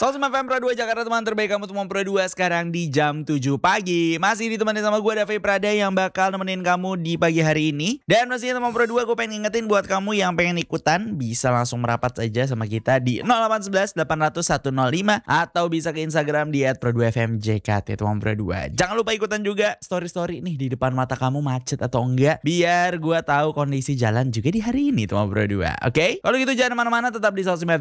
105 FM Pro 2 Jakarta, teman terbaik kamu teman Pro 2 sekarang di jam 7 pagi. Masih ditemani sama gue Davi Prada yang bakal nemenin kamu di pagi hari ini. Dan pastinya teman Pro 2 gue pengen ngingetin buat kamu yang pengen ikutan bisa langsung merapat aja sama kita di 0811 800 105 atau bisa ke Instagram di @pro2fmjkt teman Pro 2. Jangan lupa ikutan juga story-story nih di depan mata kamu macet atau enggak, biar gue tahu kondisi jalan juga di hari ini teman Pro 2. Oke? Kalau gitu jangan kemana-mana, tetap di 105